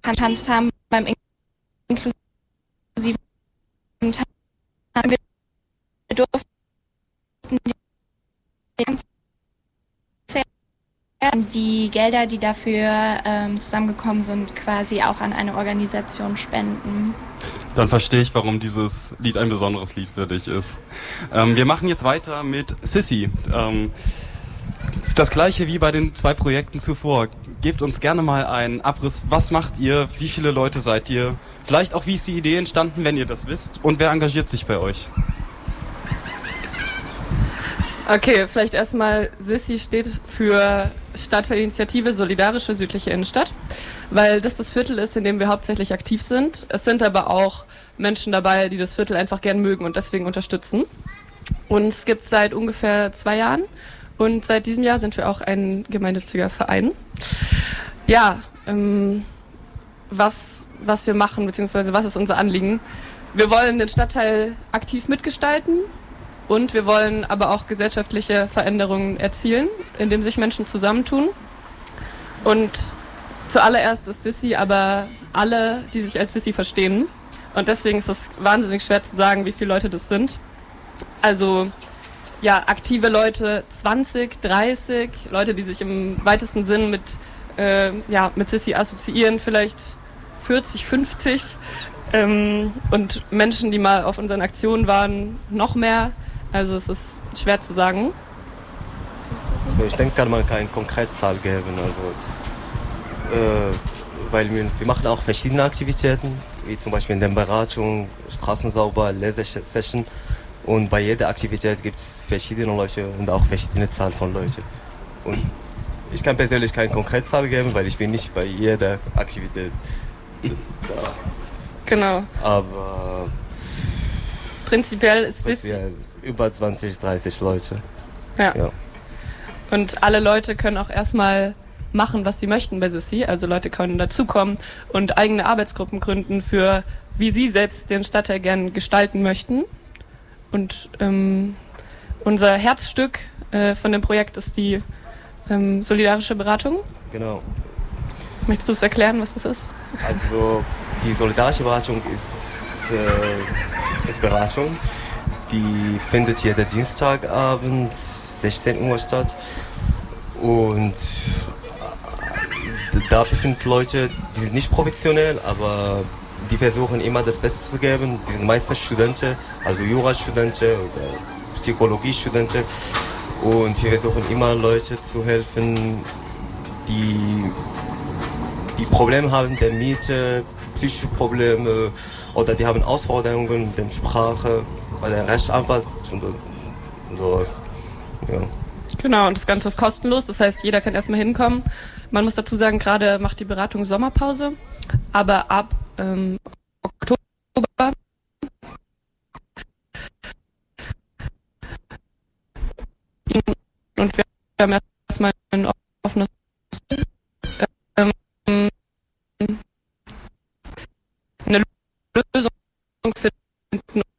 getanzt haben beim inklusiven Tanz. Wir durften die Gelder, die dafür zusammengekommen sind, quasi auch an eine Organisation spenden. Dann verstehe ich, warum dieses Lied ein besonderes Lied für dich ist. Wir machen jetzt weiter mit Sissy. Das gleiche wie bei den 2 Projekten zuvor. Gebt uns gerne mal einen Abriss. Was macht ihr? Wie viele Leute seid ihr? Vielleicht auch, wie ist die Idee entstanden, wenn ihr das wisst? Und wer engagiert sich bei euch? Okay, vielleicht erstmal, Sissy steht für Stadtteilinitiative Solidarische Südliche Innenstadt, weil das Viertel ist, in dem wir hauptsächlich aktiv sind. Es sind aber auch Menschen dabei, die das Viertel einfach gern mögen und deswegen unterstützen. Uns gibt es seit ungefähr 2 Jahren und seit diesem Jahr sind wir auch ein gemeinnütziger Verein. Ja, was wir machen, beziehungsweise was ist unser Anliegen? Wir wollen den Stadtteil aktiv mitgestalten. Und wir wollen aber auch gesellschaftliche Veränderungen erzielen, indem sich Menschen zusammentun. Und zuallererst ist Sissy aber alle, die sich als Sissy verstehen. Und deswegen ist es wahnsinnig schwer zu sagen, wie viele Leute das sind. Also ja, aktive Leute 20, 30, Leute, die sich im weitesten Sinn mit Sissy assoziieren, vielleicht 40, 50. Und Menschen, die mal auf unseren Aktionen waren, noch mehr. Also es ist schwer zu sagen. Also ich denke, kann man keine konkrete Zahl geben. Weil wir machen auch verschiedene Aktivitäten, wie zum Beispiel in der Beratung, Straßensauber, Lesersession. Und bei jeder Aktivität gibt es verschiedene Leute und auch verschiedene Zahl von Leuten. Und ich kann persönlich keine konkrete Zahl geben, weil ich bin nicht bei jeder Aktivität da. Genau. Aber prinzipiell ist es über 20, 30 Leute. Ja. Und alle Leute können auch erstmal machen, was sie möchten bei Sissy. Also Leute können dazukommen und eigene Arbeitsgruppen gründen für, wie sie selbst den Stadtteil gern gestalten möchten. Und unser Herzstück von dem Projekt ist die solidarische Beratung. Genau. Möchtest du es erklären, was das ist? Also die solidarische Beratung ist Beratung. Die findet jeden Dienstagabend 16 Uhr statt. Und da befinden Leute, die sind nicht professionell, aber die versuchen immer das Beste zu geben. Die sind meistens Studenten, also Jurastudenten oder Psychologiestudenten. Und wir versuchen immer Leute zu helfen, die Probleme haben der Miete, psychische Probleme oder die haben Herausforderungen mit der Sprache oder der Rechtsanwalt und sowas. Ja. Genau, und das Ganze ist kostenlos, das heißt, jeder kann erstmal hinkommen. Man muss dazu sagen, gerade macht die Beratung Sommerpause, aber ab Oktober und wir haben erstmal einen